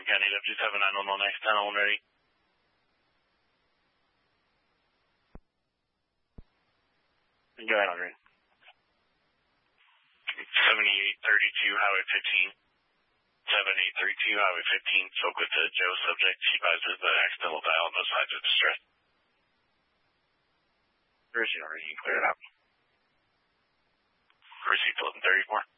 County, W7911 next, 10-1 ready. 7832, Highway 15. 7832, Highway 15, spoke with Joe, subject. She advises that accidental dial, no signs of distress. Received, you can clear it out. Received 1134.